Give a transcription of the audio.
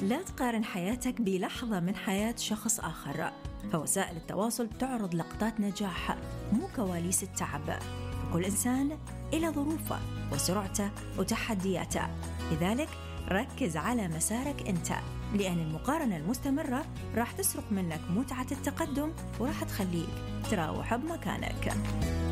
لا تقارن حياتك بلحظة من حياة شخص آخر، فوسائل التواصل تعرض لقطات نجاح مو كواليس التعب. كل إنسان إلى ظروفه وسرعته وتحدياته، لذلك ركز على مسارك أنت، لأن المقارنة المستمرة راح تسرق منك متعة التقدم وراح تخليك تراوح بمكانك.